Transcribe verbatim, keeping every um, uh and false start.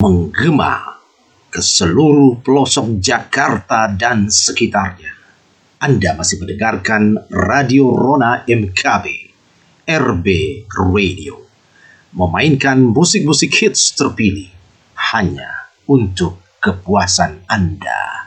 menggema ke seluruh pelosok Jakarta dan sekitarnya. Anda masih mendengarkan Radio Rona M K B, R B Radio, memainkan musik-musik hits terpilih hanya untuk kepuasan Anda.